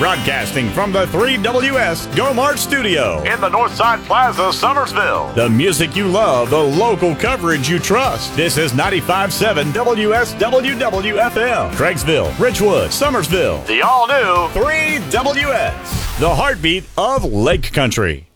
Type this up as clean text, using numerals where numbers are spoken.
Broadcasting from the 3WS Go Mart Studio in the Northside Plaza, Summersville. The music you love, the local coverage you trust. This is 95.7 WSWW-FM. Craigsville, Ridgewood, Summersville. The all-new 3WS. The heartbeat of Lake Country.